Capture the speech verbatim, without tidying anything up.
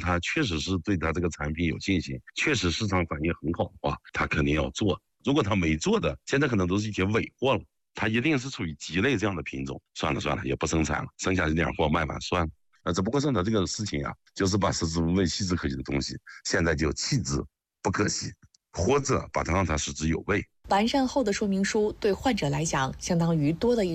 他确实是对他这个产品有信心，确实市场反应很好啊，他肯定要做。如果他没做的，现在可能都是一些尾货了，他一定是处于鸡肋这样的品种。算了算了，也不生产了，剩下这点货卖完算了。啊，只不过是他这个事情啊，就是把食之无味弃之可惜的东西，现在就弃之不可惜，或者把它让它食之有味。 完善后的说明书对患者来讲，相当于多了一